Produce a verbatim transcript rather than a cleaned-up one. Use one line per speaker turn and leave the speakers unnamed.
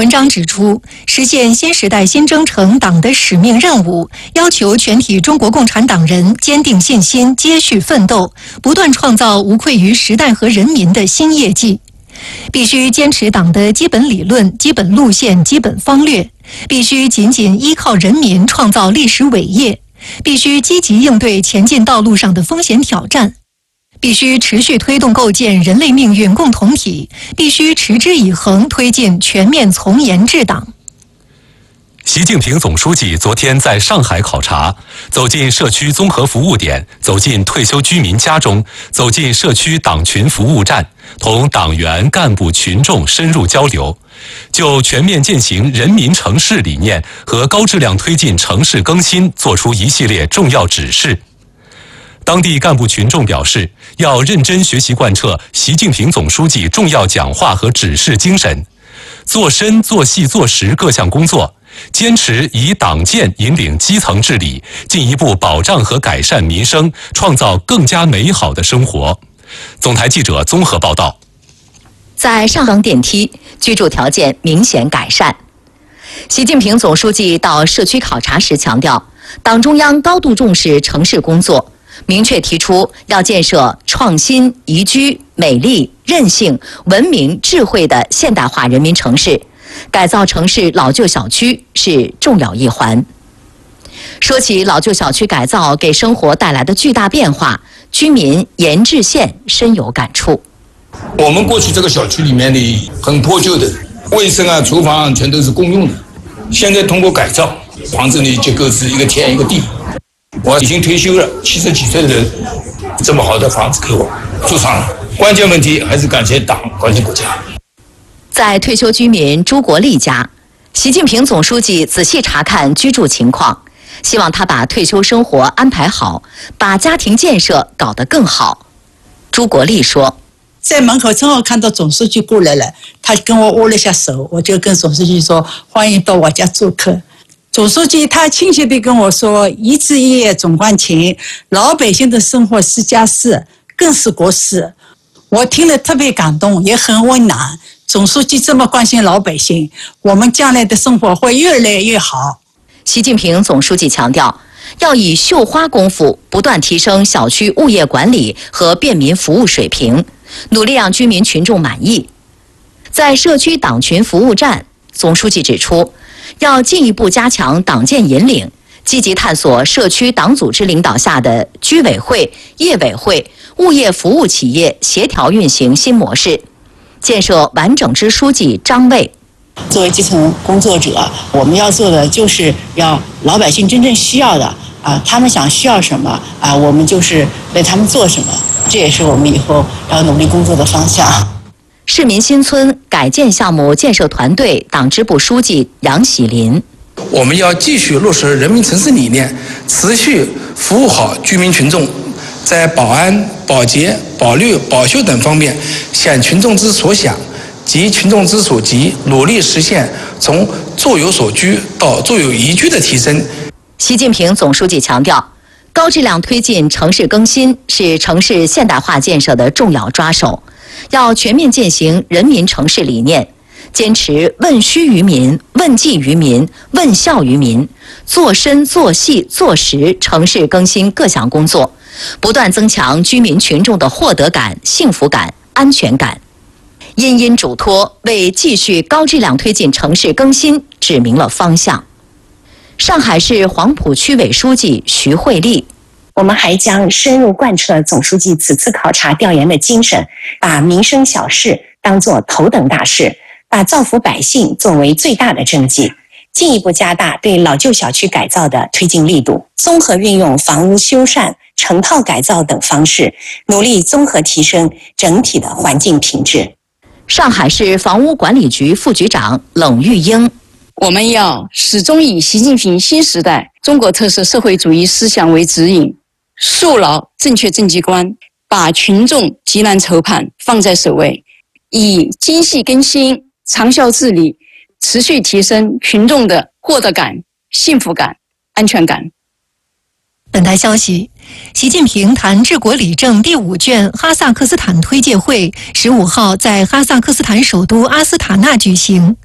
文章指出，实现新时代新征程党的使命任务，要求全体中国共产党人坚定信心，接续奋斗，不断创造无愧于时代和人民的新业绩。必须坚持党的基本理论、基本路线、基本方略，必须紧紧依靠人民创造历史伟业，必须积极应对前进道路上的风险挑战。必须持续推动构建人类命运共同体，必须持之以恒推进全面从严治党。
习近平总书记昨天在上海考察，走进社区综合服务点，走进退休居民家中，走进社区党群服务站，同党员、干部、群众深入交流，就全面践行人民城市理念和高质量推进城市更新作出一系列重要指示。当地干部群众表示，要认真学习贯彻习近平总书记重要讲话和指示精神，做深、做细、做实各项工作，坚持以党建引领基层治理，进一步保障和改善民生，创造更加美好的生活。总台记者综合报道。
在上港电梯，居住条件明显改善。习近平总书记到社区考察时强调，党中央高度重视城市工作，明确提出要建设创新、宜居、美丽、韧性、文明、智慧的现代化人民城市，改造城市老旧小区是重要一环。说起老旧小区改造给生活带来的巨大变化，居民严志宪深有感触。
我们过去这个小区里面的很破旧的，卫生啊、厨房全都是公用的，现在通过改造，房子里就各自一个天一个地。我已经退休了，七十几岁的人，这么好的房子给我住上了。关键问题还是感谢党，感谢国家。
在退休居民朱国立家，习近平总书记仔细查看居住情况，希望他把退休生活安排好，把家庭建设搞得更好。朱国立说，
在门口正好看到总书记过来了，他跟我握了下手，我就跟总书记说，欢迎到我家做客。总书记他亲切地跟我说，一枝一叶总关情，老百姓的生活是家事，更是国事。我听了特别感动，也很温暖。总书记这么关心老百姓，我们将来的生活会越来越好。
习近平总书记强调，要以绣花功夫不断提升小区物业管理和便民服务水平，努力让居民群众满意。在社区党群服务站，总书记指出，要进一步加强党建引领，积极探索社区党组织领导下的居委会、业委会、物业服务企业协调运行新模式，建设完整支书记章位。
作为基层工作者，我们要做的就是要老百姓真正需要的啊，他们想需要什么啊，我们就是为他们做什么，这也是我们以后要努力工作的方向。
市民新村改建项目建设团队党支部书记杨喜林，
我们要继续落实人民城市理念，持续服务好居民群众，在保安、保洁、保绿、保修等方面想群众之所想及群众之所急，努力实现从坐有所居到坐有宜居的提升。
习近平总书记强调，高质量推进城市更新是城市现代化建设的重要抓手，要全面践行人民城市理念，坚持问需于民、问计于民、问效于民，做深、做细、做实城市更新各项工作，不断增强居民群众的获得感、幸福感、安全感。殷殷嘱托，为继续高质量推进城市更新指明了方向。上海市黄埔区委书记徐慧丽，
我们还将深入贯彻总书记此次考察调研的精神，把民生小事当作头等大事，把造福百姓作为最大的政绩，进一步加大对老旧小区改造的推进力度，综合运用房屋修缮、成套改造等方式，努力综合提升整体的环境品质。
上海市房屋管理局副局长冷玉英，
我们要始终以习近平新时代中国特色社会主义思想为指引，树牢正确政绩观，把群众急难愁盼放在首位，以精细更新、长效治理，持续提升群众的获得感、幸福感、安全感。
本台消息，习近平谈治国理政第五卷哈萨克斯坦推介会十五号在哈萨克斯坦首都阿斯塔纳举行。